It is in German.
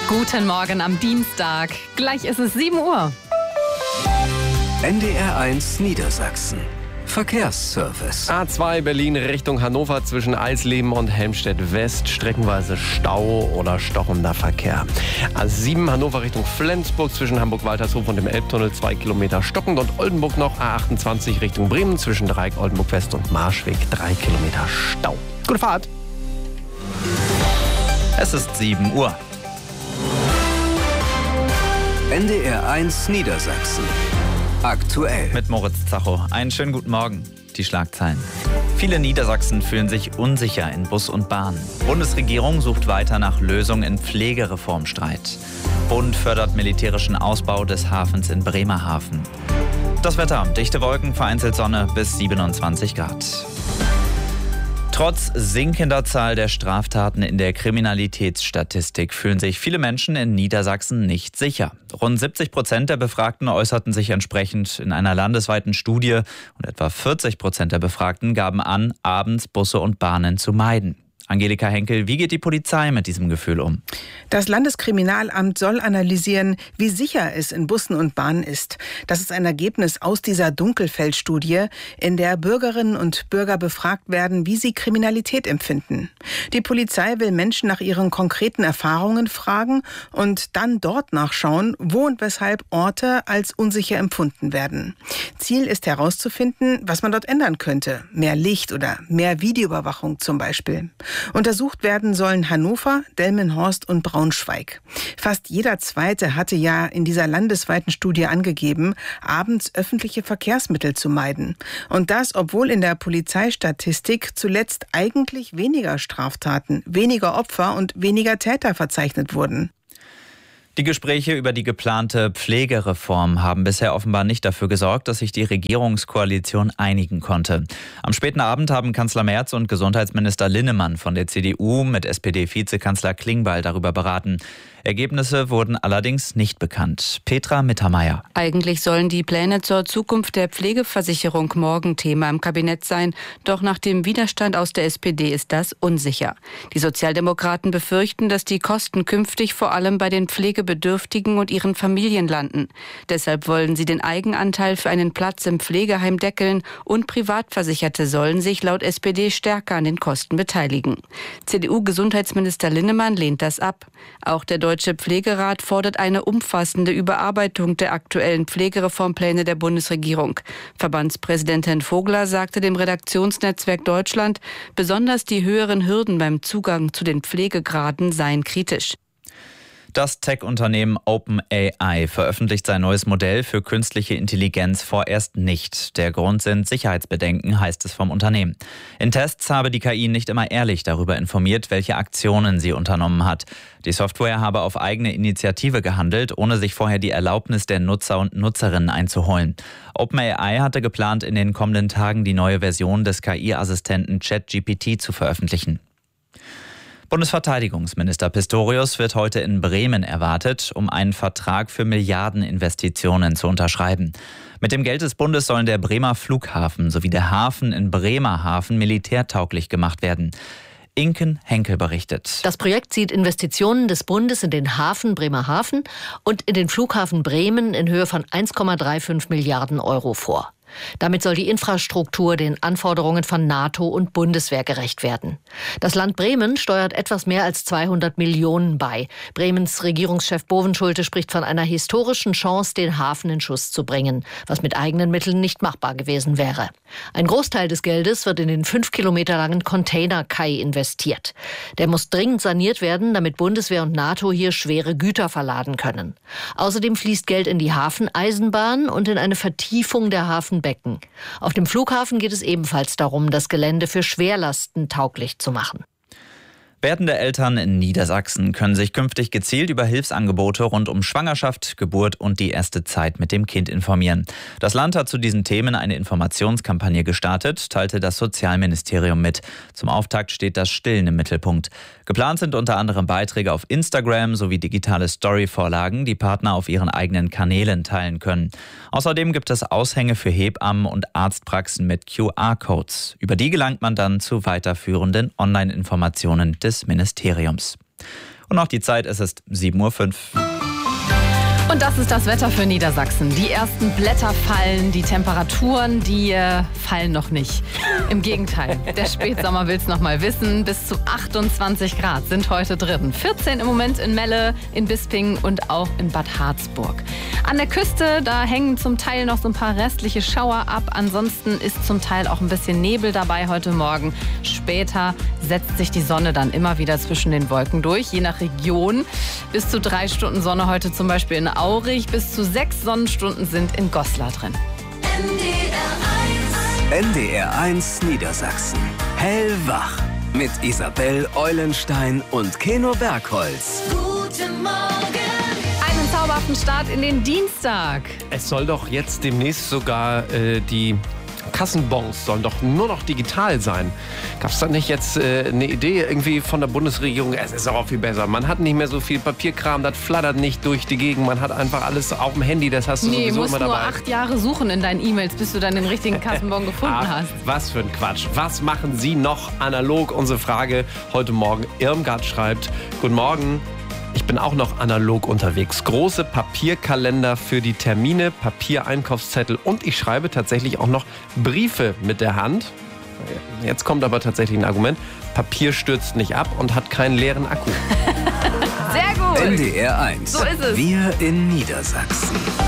Guten Morgen am Dienstag. Gleich ist es 7 Uhr. NDR1 Niedersachsen. Verkehrsservice. A2 Berlin Richtung Hannover zwischen Eisleben und Helmstedt West. Streckenweise Stau oder stockender Verkehr. A7 Hannover Richtung Flensburg zwischen Hamburg-Waltershof und dem Elbtunnel 2 Kilometer stockend. Und Oldenburg noch A28 Richtung Bremen zwischen Dreieck Oldenburg West und Marschweg 3 Kilometer Stau. Gute Fahrt. Es ist 7 Uhr. NDR1 Niedersachsen. Aktuell. Mit Moritz Zacho. Einen schönen guten Morgen. Die Schlagzeilen. Viele Niedersachsen fühlen sich unsicher in Bus und Bahn. Bundesregierung sucht weiter nach Lösung in Pflegereformstreit. Bund fördert militärischen Ausbau des Hafens in Bremerhaven. Das Wetter. Dichte Wolken, vereinzelt Sonne bis 27 Grad. Trotz sinkender Zahl der Straftaten in der Kriminalitätsstatistik fühlen sich viele Menschen in Niedersachsen nicht sicher. Rund 70% der Befragten äußerten sich entsprechend in einer landesweiten Studie und etwa 40% der Befragten gaben an, abends Busse und Bahnen zu meiden. Angelika Henkel, wie geht die Polizei mit diesem Gefühl um? Das Landeskriminalamt soll analysieren, wie sicher es in Bussen und Bahnen ist. Das ist ein Ergebnis aus dieser Dunkelfeldstudie, in der Bürgerinnen und Bürger befragt werden, wie sie Kriminalität empfinden. Die Polizei will Menschen nach ihren konkreten Erfahrungen fragen und dann dort nachschauen, wo und weshalb Orte als unsicher empfunden werden. Ziel ist herauszufinden, was man dort ändern könnte. Mehr Licht oder mehr Videoüberwachung zum Beispiel. Untersucht werden sollen Hannover, Delmenhorst und Braunschweig. Fast jeder Zweite hatte ja in dieser landesweiten Studie angegeben, abends öffentliche Verkehrsmittel zu meiden. Und das, obwohl in der Polizeistatistik zuletzt eigentlich weniger Straftaten, weniger Opfer und weniger Täter verzeichnet wurden. Die Gespräche über die geplante Pflegereform haben bisher offenbar nicht dafür gesorgt, dass sich die Regierungskoalition einigen konnte. Am späten Abend haben Kanzler Merz und Gesundheitsminister Linnemann von der CDU mit SPD-Vizekanzler Klingbeil darüber beraten. Ergebnisse wurden allerdings nicht bekannt. Petra Mittermeier. Eigentlich sollen die Pläne zur Zukunft der Pflegeversicherung morgen Thema im Kabinett sein. Doch nach dem Widerstand aus der SPD ist das unsicher. Die Sozialdemokraten befürchten, dass die Kosten künftig vor allem bei den Pflegebedürftigen und ihren Familien landen. Deshalb wollen sie den Eigenanteil für einen Platz im Pflegeheim deckeln und Privatversicherte sollen sich laut SPD stärker an den Kosten beteiligen. CDU-Gesundheitsminister Linnemann lehnt das ab. Auch der Deutsche Pflegerat fordert eine umfassende Überarbeitung der aktuellen Pflegereformpläne der Bundesregierung. Verbandspräsidentin Vogler sagte dem Redaktionsnetzwerk Deutschland, besonders die höheren Hürden beim Zugang zu den Pflegegraden seien kritisch. Das Tech-Unternehmen OpenAI veröffentlicht sein neues Modell für künstliche Intelligenz vorerst nicht. Der Grund sind Sicherheitsbedenken, heißt es vom Unternehmen. In Tests habe die KI nicht immer ehrlich darüber informiert, welche Aktionen sie unternommen hat. Die Software habe auf eigene Initiative gehandelt, ohne sich vorher die Erlaubnis der Nutzer und Nutzerinnen einzuholen. OpenAI hatte geplant, in den kommenden Tagen die neue Version des KI-Assistenten ChatGPT zu veröffentlichen. Bundesverteidigungsminister Pistorius wird heute in Bremen erwartet, um einen Vertrag für Milliardeninvestitionen zu unterschreiben. Mit dem Geld des Bundes sollen der Bremer Flughafen sowie der Hafen in Bremerhaven militärtauglich gemacht werden. Inken Henkel berichtet. Das Projekt sieht Investitionen des Bundes in den Hafen Bremerhaven und in den Flughafen Bremen in Höhe von 1,35 Milliarden Euro vor. Damit soll die Infrastruktur den Anforderungen von NATO und Bundeswehr gerecht werden. Das Land Bremen steuert etwas mehr als 200 Millionen bei. Bremens Regierungschef Bovenschulte spricht von einer historischen Chance, den Hafen in Schuss zu bringen, was mit eigenen Mitteln nicht machbar gewesen wäre. Ein Großteil des Geldes wird in den 5 Kilometer langen Containerkai investiert. Der muss dringend saniert werden, damit Bundeswehr und NATO hier schwere Güter verladen können. Außerdem fließt Geld in die Hafeneisenbahn und in eine Vertiefung der Hafenbecken. Auf dem Flughafen geht es ebenfalls darum, das Gelände für Schwerlasten tauglich zu machen. Werdende Eltern in Niedersachsen können sich künftig gezielt über Hilfsangebote rund um Schwangerschaft, Geburt und die erste Zeit mit dem Kind informieren. Das Land hat zu diesen Themen eine Informationskampagne gestartet, teilte das Sozialministerium mit. Zum Auftakt steht das Stillen im Mittelpunkt. Geplant sind unter anderem Beiträge auf Instagram sowie digitale Story-Vorlagen, die Partner auf ihren eigenen Kanälen teilen können. Außerdem gibt es Aushänge für Hebammen und Arztpraxen mit QR-Codes. Über die gelangt man dann zu weiterführenden Online-Informationen des Ministeriums. Und noch die Zeit, es ist 7:05 Uhr. Und das ist das Wetter für Niedersachsen. Die ersten Blätter fallen, die Temperaturen, die fallen noch nicht. Im Gegenteil, der Spätsommer will es noch mal wissen. Bis zu 28 Grad sind heute drin. 14 im Moment in Melle, in Bisping und auch in Bad Harzburg. An der Küste, da hängen zum Teil noch so ein paar restliche Schauer ab. Ansonsten ist zum Teil auch ein bisschen Nebel dabei heute Morgen. Später setzt sich die Sonne dann immer wieder zwischen den Wolken durch, je nach Region. Bis zu 3 Stunden Sonne heute zum Beispiel in Aurich, bis zu 6 Sonnenstunden sind in Goslar drin. NDR1 Niedersachsen. Hellwach. Mit Isabel Eulenstein und Keno Bergholz. Guten Morgen. Einen zauberhaften Start in den Dienstag. Es soll doch jetzt demnächst sogar die Kassenbons sollen doch nur noch digital sein. Gab es da nicht jetzt eine Idee irgendwie von der Bundesregierung? Es ist auch viel besser. Man hat nicht mehr so viel Papierkram, das flattert nicht durch die Gegend. Man hat einfach alles auf dem Handy, das hast du sowieso immer dabei. Du musst nur 8 Jahre suchen in deinen E-Mails, bis du dann den richtigen Kassenbon gefunden hast. Was für ein Quatsch. Was machen Sie noch analog? Unsere Frage heute Morgen. Irmgard schreibt, guten Morgen. Ich bin auch noch analog unterwegs. Große Papierkalender für die Termine, Papiereinkaufszettel und ich schreibe tatsächlich auch noch Briefe mit der Hand. Jetzt kommt aber tatsächlich ein Argument. Papier stürzt nicht ab und hat keinen leeren Akku. Sehr gut. NDR1. So ist es. Wir in Niedersachsen.